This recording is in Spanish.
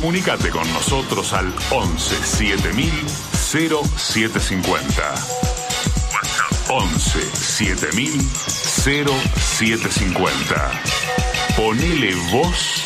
Comunicate con nosotros al 11 7000 0750. 11 7000 0750. Ponele voz